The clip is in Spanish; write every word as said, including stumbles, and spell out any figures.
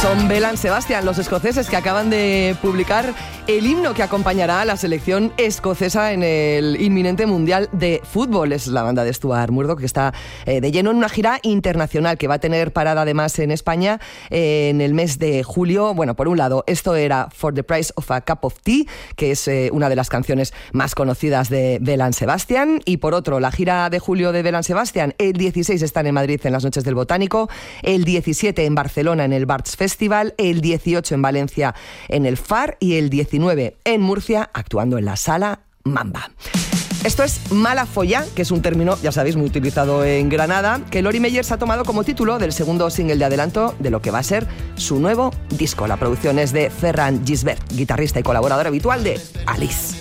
Son Belle and Sebastian, los escoceses, que acaban de publicar el himno que acompañará a la selección escocesa en el inminente Mundial de Fútbol. Es la banda de Stuart Murdoch, que está eh, de lleno en una gira internacional que va a tener parada además en España eh, en el mes de julio. Bueno, por un lado, esto era For the Price of a Cup of Tea, que es eh, una de las canciones más conocidas de Belle and Sebastian. Y por otro, la gira de julio de Belle and Sebastian, el dieciséis están en Madrid en las Noches del Botánico, el diecisiete en Barcelona en el Barts Festival, el dieciocho en Valencia en el F A R y el diecinueve en Murcia actuando en la Sala Mamba. Esto es Mala Folla, que es un término, ya sabéis, muy utilizado en Granada, que Lori Meyers ha tomado como título del segundo single de adelanto de lo que va a ser su nuevo disco. La producción es de Ferran Gisbert, guitarrista y colaborador habitual de Alice.